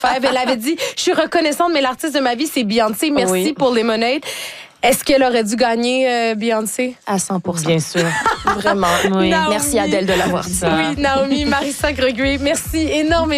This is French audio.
Elle avait dit, je suis reconnaissante, mais l'artiste de ma vie, c'est Beyoncé. Merci pour Lemonade. Est-ce qu'elle aurait dû gagner Beyoncé? À 100%. Bien sûr. Vraiment. Oui. Merci Adèle de l'avoir dit. Oui, Naomi, Marissa Gregory, merci énormément.